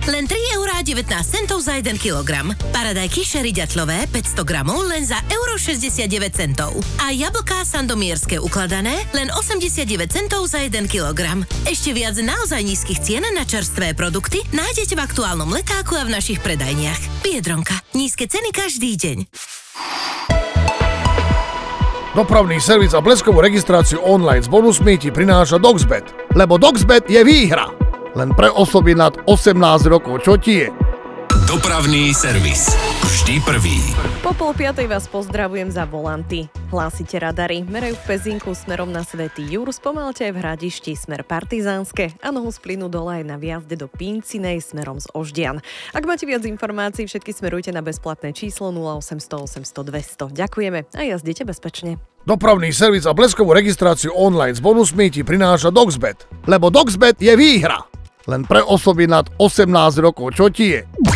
len 3,19 € za 1 kg. Paradajky Sherry ďatľové 500 gramov len za 1,69 €. A jablká sandomierske ukladané len 89 centov za 1 kg. Ešte viac naozaj nízkych cien na čerstvé produkty nájdete v aktuálnom letáku a v našich predajniach. Biedronka. Nízke ceny každý deň. Dopravný servis a bleskovú registráciu online s bonusmi ti prináša Doxbet. Lebo Doxbet je výhra. Len pre osoby nad 18 rokov. Čo ti je? Dopravný servis. Vždy prvý. Po 4:30 vás pozdravujem za volanty. Hlásite radary, merajú v Pezinku smerom na Svätý Jur, spomalte aj v Hradišti smer Partizánske a nohu z plynu dole aj na viazde do Pincinej smerom z Oždian. Ak máte viac informácií, všetky smerujte na bezplatné číslo 0800 800 200. Ďakujeme a jazdite bezpečne. Dopravný servis a bleskovú registráciu online s bonusmi ti prináša Doxbet. Lebo Doxbet je výhra. Len pre osoby nad 18 rokov. Čo ti je?